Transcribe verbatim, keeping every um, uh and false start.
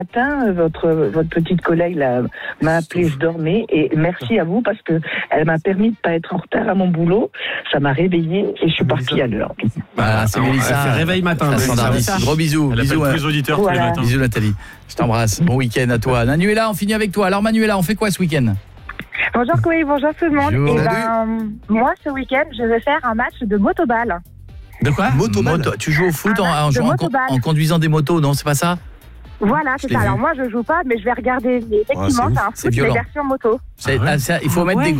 matin, votre, votre petite collègue là, m'a appelé, je dormais, et merci à vous parce que elle m'a permis de pas être en retard à mon boulot. Ça m'a réveillée et je suis partie à l'heure. Voilà, c'est Mélissa. Elle fait réveil matin. Gros bisous. Elle Bisous, appelle tous les auditeurs tous les Voilà. matins. bisous Nathalie. Je t'embrasse. Bon week-end à toi. Manuela, on finit avec toi. Alors Manuela, on fait quoi ce week-end? Bonjour Chloé, bonjour tout le monde. Bonjour. Et ben, moi, ce week-end, je vais faire un match de motoball. De quoi? Motoball. Moto. Tu joues au foot Un en, match en, de jouant- en, motoball. en conduisant des motos, non? C'est pas ça? Voilà, Je c'est l'ai ça. vu. Alors moi, je joue pas, mais je vais regarder. Mais effectivement, c'est c'est un C'est foot, mais violent. version moto. C'est- Ah ouais. ah, ça, il faut Ah mettre ouais. des